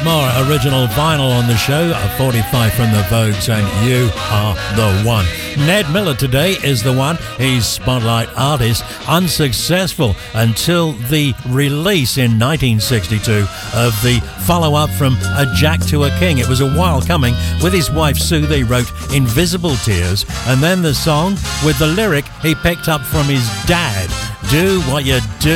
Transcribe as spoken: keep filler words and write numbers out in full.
bit more original vinyl on the show. A forty-five from the Vogues and You Are the One. Ned Miller today is the one. He's Spotlight Artist, unsuccessful until the release in nineteen sixty-two of the follow-up from A Jack to a King. It was a while coming. With his wife Sue, they wrote Invisible Tears, and then the song with the lyric he picked up from his dad, Do What You Do.